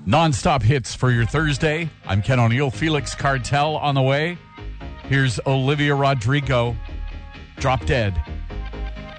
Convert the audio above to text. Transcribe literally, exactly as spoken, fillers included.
Non-stop hits for your Thursday. I'm Ken O'Neill. Felix Cartel on the way. Here's Olivia Rodrigo. Drop Dead.